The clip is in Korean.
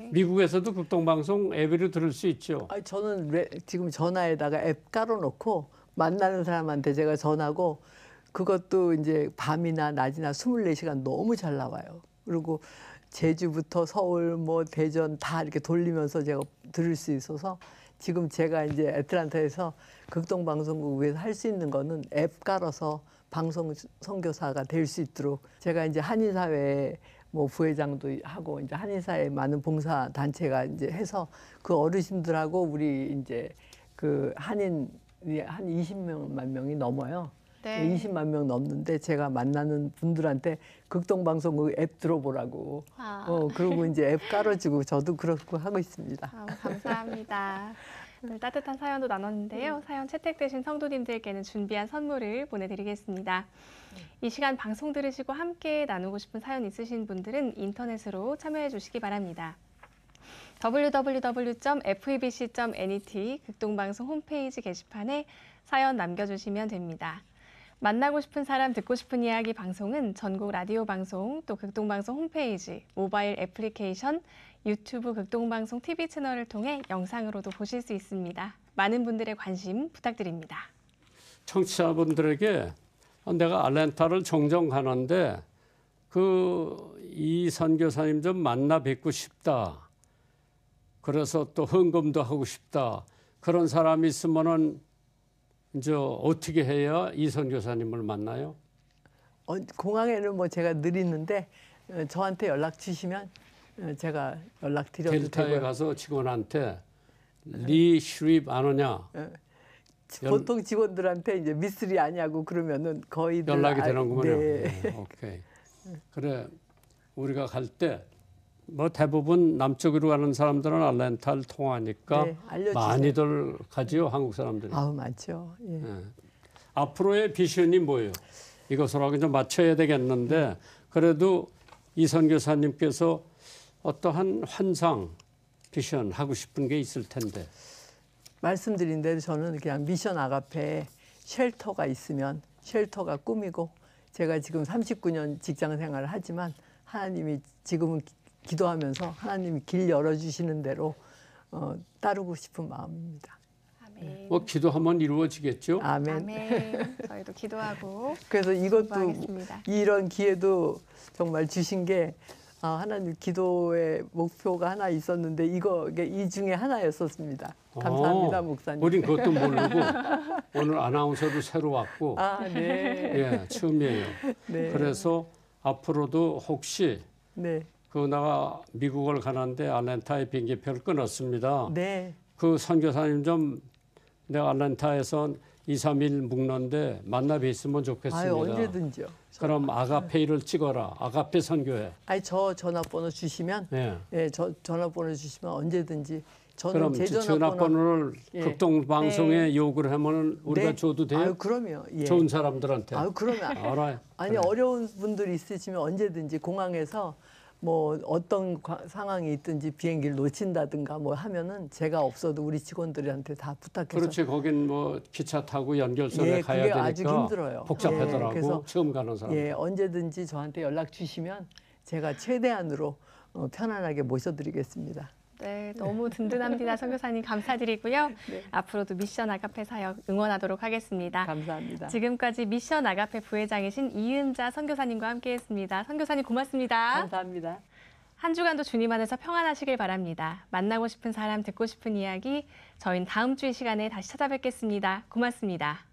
미국에서도 극동방송 앱으로 들을 수 있죠. 저는 지금 전화에다가 앱 깔아놓고 만나는 사람한테 제가 전하고 그것도 이제 밤이나 낮이나 24시간 너무 잘 나와요. 그리고 제주부터 서울, 뭐 대전 다 이렇게 돌리면서 제가 들을 수 있어서 지금 제가 이제 애틀랜타에서 극동방송국 위에서 할 수 있는 거는 앱 깔아서 방송 선교사가 될 수 있도록 제가 이제 한인사회에 뭐 부회장도 하고 이제 한인사회 많은 봉사 단체가 이제 해서 그 어르신들하고 우리 이제 그 한인이 한 20만 명이 넘어요. 네. 20만 명 넘는데 제가 만나는 분들한테 극동방송국 앱 들어보라고. 그리고 이제 앱 깔아주고 저도 그렇고 하고 있습니다. 감사합니다. 네, 따뜻한 사연도 나눴는데요. 사연 채택되신 성도님들께는 준비한 선물을 보내드리겠습니다. 이 시간 방송 들으시고 함께 나누고 싶은 사연 있으신 분들은 인터넷으로 참여해 주시기 바랍니다. www.febc.net 극동방송 홈페이지 게시판에 사연 남겨주시면 됩니다. 만나고 싶은 사람 듣고 싶은 이야기 방송은 전국 라디오 방송 또 극동방송 홈페이지, 모바일 애플리케이션, 유튜브 극동방송 TV 채널을 통해 영상으로도 보실 수 있습니다. 많은 분들의 관심 부탁드립니다. 청취자분들에게 내가 아틀랜타를 종종 가는데 이 선교사님 좀 만나 뵙고 싶다. 그래서 또 헌금도 하고 싶다. 그런 사람이 있으면은 이제 어떻게 해야 이 선교사님을 만나요? 공항에는 뭐 제가 늘 있는데 저한테 연락 주시면 제가 연락 드려도 되고요. 델타에 가서 직원한테 리 슈립 안 오냐? 보통 직원들한테 이제 미쓰리 아니냐고 그러면은 거의 연락이 되는군요. 네. 오케이. 그래 우리가 갈 때 뭐 대부분 남쪽으로 가는 사람들은 아틀랜타를 통하니까 많이들 가지요, 한국 사람들이. 많죠. 예. 앞으로의 비전이 뭐예요? 이것으로 좀 맞춰야 되겠는데 그래도 이 선교사님께서 어떠한 환상, 비전 하고 싶은 게 있을 텐데. 말씀드린 대로 저는 그냥 미션 아가페에 쉘터가 있으면 쉘터가 꿈이고 제가 지금 39년 직장 생활을 하지만 하나님이 지금은 기도하면서 하나님이 길 열어주시는 대로 따르고 싶은 마음입니다. 아멘. 뭐 기도하면 이루어지겠죠? 아멘. 아멘. 저희도 기도하고 그래서 이것도 공부하겠습니다. 이런 기회도 정말 주신 게 하나님 기도의 목표가 하나 있었는데 이게 이 중에 하나였었습니다. 감사합니다, 목사님. 우린 그것도 모르고 오늘 아나운서도 새로 왔고 네. 예, 처음이에요. 네. 그래서 앞으로도 혹시 네. 내가 미국을 가는데 아틀랜타에 비행기표를 끊었습니다. 네. 그 선교사님 좀 내가 아틀랜타에서 2, 3일 묵는데 만나 뵀으면 좋겠습니다. 언제든지요. 그럼 아가페이를 찍어라. 아가페 선교회. 저 전화번호 주시면 저 전화번호 주시면 언제든지 저는 그럼 제 전화번호를 극동방송에 요구를 하면 우리가 줘도 돼요? 그럼요. 좋은 사람들한테. 그러면 알아요. 아니 그래. 어려운 분들이 있으시면 언제든지 공항에서 뭐 어떤 상황이 있든지 비행기를 놓친다든가 뭐 하면은 제가 없어도 우리 직원들한테 다 부탁해서. 그렇지. 거긴 뭐 기차 타고 연결선에 가야 되니까 아주 힘들어요. 복잡하더라고. 그래서 처음 가는 사람. 언제든지 저한테 연락 주시면 제가 최대한으로 편안하게 모셔드리겠습니다. 네, 너무 든든합니다. 선교사님 감사드리고요. 네. 앞으로도 미션 아가페 사역 응원하도록 하겠습니다. 감사합니다. 지금까지 미션 아가페 부회장이신 이은자 선교사님과 함께했습니다. 선교사님 고맙습니다. 감사합니다. 한 주간도 주님 안에서 평안하시길 바랍니다. 만나고 싶은 사람, 듣고 싶은 이야기, 저희는 다음 주 이 시간에 다시 찾아뵙겠습니다. 고맙습니다.